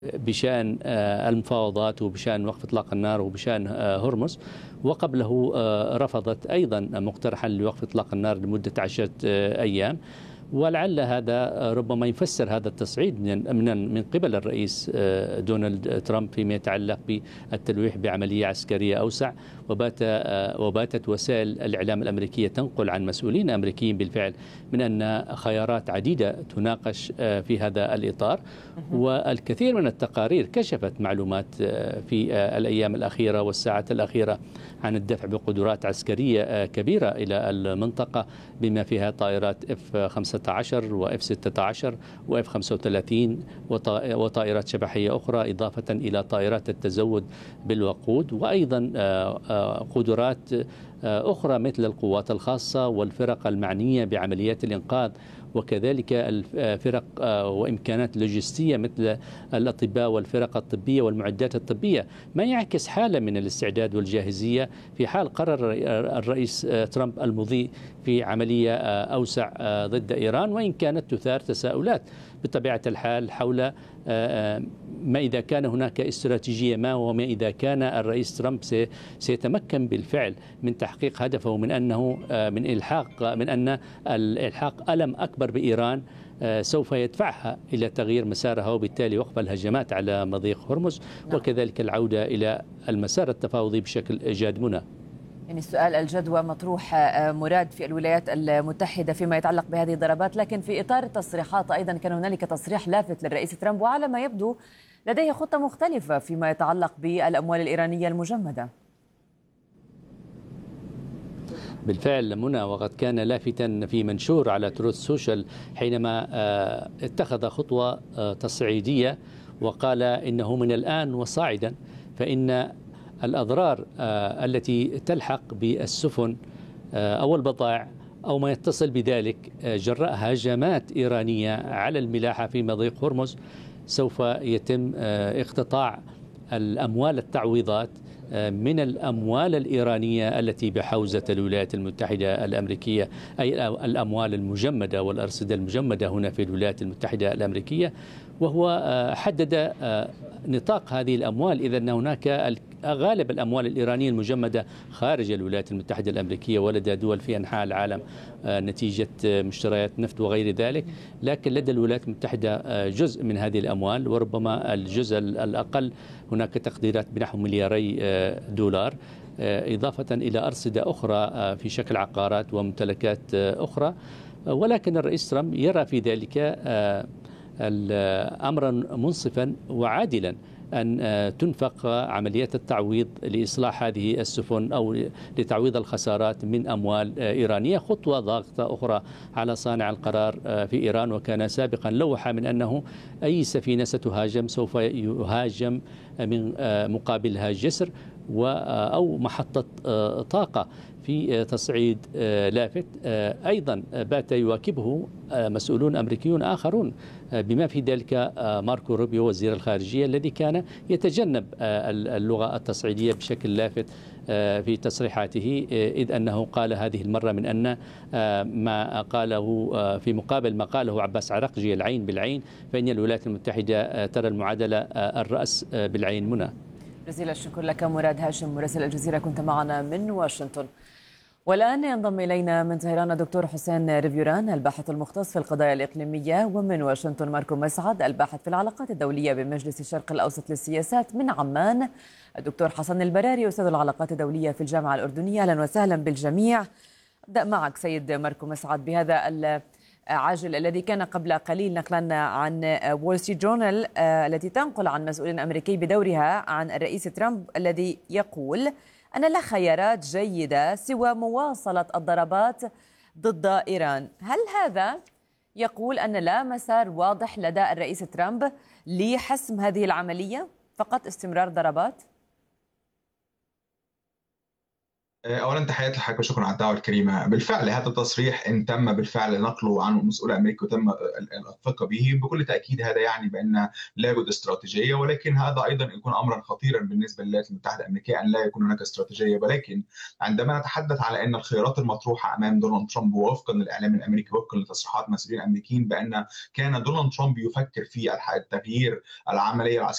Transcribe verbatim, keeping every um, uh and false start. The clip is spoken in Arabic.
بشأن المفاوضات وبشأن وقف إطلاق النار وبشأن هرمز، وقبله رفضت أيضا مقترحا لوقف إطلاق النار لمدة عشرة أيام. ولعل هذا ربما يفسر هذا التصعيد من من من قبل الرئيس دونالد ترامب فيما يتعلق بالتلويح بعملية عسكرية أوسع. وبات وباتت وسائل الإعلام الأمريكية تنقل عن مسؤولين أمريكيين بالفعل من أن خيارات عديدة تناقش في هذا الإطار. والكثير من التقارير كشفت معلومات في الأيام الأخيرة والساعات الأخيرة عن الدفع بقدرات عسكرية كبيرة إلى المنطقة، بما فيها طائرات إف خمسة عشر وإف ستة عشر وإف خمسة وثلاثين وطائرات شبحية أخرى، إضافة إلى طائرات التزود بالوقود، وأيضا قدرات أخرى مثل القوات الخاصة والفرق المعنية بعمليات الإنقاذ، وكذلك الفرق وإمكانات لوجستية مثل الأطباء والفرق الطبية والمعدات الطبية، ما يعكس حالة من الاستعداد والجاهزية في حال قرر الرئيس ترامب المضي في عملية أوسع ضد إيران، وإن كانت تثار تساؤلات بطبيعة الحال حول ما إذا كان هناك استراتيجية ما، وما إذا كان الرئيس ترامب سيتمكن بالفعل من تحقيق هدفه من أنه من إلحاق من أن الإلحاق ألم أكبر بإيران سوف يدفعها إلى تغيير مسارها، وبالتالي وقف الهجمات على مضيق هرمز، وكذلك العودة إلى المسار التفاوضي بشكل جاد. منى، يعني السؤال الجدوى مطروح مراد في الولايات المتحدة فيما يتعلق بهذه الضربات، لكن في إطار التصريحات أيضا كان هنالك تصريح لافت للرئيس ترامب، وعلى ما يبدو لديه خطة مختلفة فيما يتعلق بالأموال الإيرانية المجمدة. بالفعل منى، وقد كان لافتا في منشور على تروث سوشيال حينما اتخذ خطوة تصعيدية وقال إنه من الآن وصاعدا فإن الأضرار التي تلحق بالسفن أو البضائع أو ما يتصل بذلك جراء هجمات إيرانية على الملاحة في مضيق هرمز سوف يتم اقتطاع الأموال التعويضات من الأموال الإيرانية التي بحوزة الولايات المتحدة الأمريكية، أي الأموال المجمدة والأرصدة المجمدة هنا في الولايات المتحدة الأمريكية. وهو حدد نطاق هذه الأموال، إذا أن هناك غالب الأموال الإيرانية المجمدة خارج الولايات المتحدة الأمريكية ولدى دول في أنحاء العالم نتيجة مشتريات نفط وغير ذلك، لكن لدى الولايات المتحدة جزء من هذه الأموال، وربما الجزء الأقل هناك تقديرات بنحو ملياري دولار، إضافة إلى أرصدة أخرى في شكل عقارات وممتلكات أخرى. ولكن الرئيس ترامب يرى في ذلك أمرا منصفا وعادلا أن تنفق عمليات التعويض لإصلاح هذه السفن أو لتعويض الخسارات من أموال إيرانية، خطوة ضاغطة أخرى على صانع القرار في إيران. وكان سابقا لوح من أنه أي سفينة ستهاجم سوف يهاجم من مقابلها جسر أو محطة طاقة. في تصعيد لافت أيضا بات يواكبه مسؤولون أمريكيون آخرون، بما في ذلك ماركو روبيو وزير الخارجية الذي كان يتجنب اللغة التصعيدية بشكل لافت في تصريحاته، إذ أنه قال هذه المرة من أن ما قاله في مقابل ما قاله عباس عراقجي العين بالعين، فإن الولايات المتحدة ترى المعادلة الرأس بالعين. منى، جزيل الشكر لك مراد هاشم مراسل الجزيرة، كنت معنا من واشنطن. والآن ينضم إلينا من طهران الدكتور حسين ريفيوران الباحث المختص في القضايا الإقليمية، ومن واشنطن ماركو مسعد الباحث في العلاقات الدولية بمجلس الشرق الأوسط للسياسات. من عمان الدكتور حسن البراري أستاذ العلاقات الدولية في الجامعة الأردنية. أهلا وسهلا بالجميع. أبدأ معك سيد ماركو مسعد بهذا العاجل الذي كان قبل قليل نقلا عن وول ستريت جورنال التي تنقل عن مسؤول أمريكي بدورها عن الرئيس ترامب الذي يقول أن لا خيارات جيدة سوى مواصلة الضربات ضد إيران. هل هذا يقول أن لا مسار واضح لدى الرئيس ترامب لحسم هذه العملية، فقط استمرار ضربات؟ اولا تحياتي لحضرتك وشكرا على الدعوه الكريمه. بالفعل هذا التصريح ان تم بالفعل نقله عن مسؤول امريكي وتم الثقه به، بكل تاكيد هذا يعني بان لا يوجد استراتيجيه، ولكن هذا ايضا يكون امرا خطيرا بالنسبه للولايات المتحده الامريكيه ان لا يكون هناك استراتيجيه. ولكن عندما نتحدث على ان الخيارات المطروحه امام دونالد ترامب، ووفقا للاعلام الامريكي وفقا لتصريحات مسؤولين امريكيين، بان كان دونالد ترامب يفكر في تغيير العمليه العسكريه